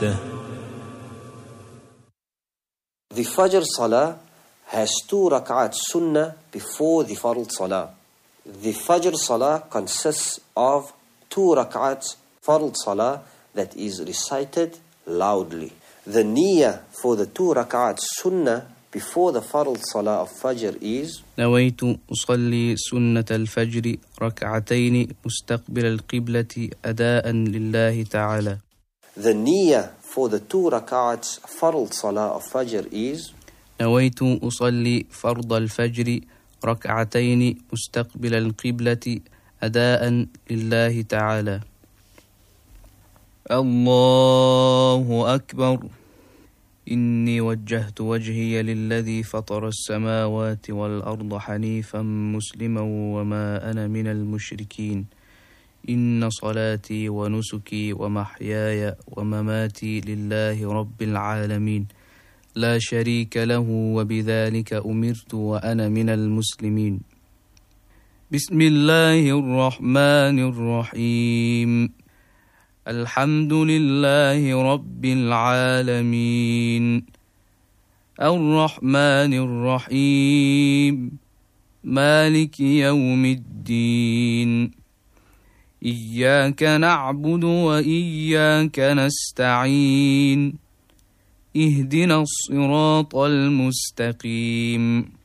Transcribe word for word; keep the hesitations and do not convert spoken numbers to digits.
The Fajr Salah has two rak'at sunnah before the Fard Salah. The Fajr Salah consists of two rak'at Fard Salah that is recited loudly. The niyyah for the two rak'at sunnah before the Fard Salah of Fajr is نويت أصلي سنة الفجر ركعتين مستقبل القبلة أداء لله تعالى. The niyyah for the two rak'at Fard Salah of Fajr is نويت أصلي فرض الفجر ركعتين مستقبل القبلة أداء لله تعالى. الله أكبر. إني وجهت وجهي للذي فطر السماوات والأرض حنيفا مسلما وما أنا من المشركين. إن صلاتي ونسكي ومحياي ومماتي لله رب العالمين لا شريك له وبذلك أمرت وأنا من المسلمين. بسم الله الرحمن الرحيم. الحمد لله رب العالمين الرحمن الرحيم مالك يوم الدين إياك نعبد وإياك نستعين اهدنا الصراط المستقيم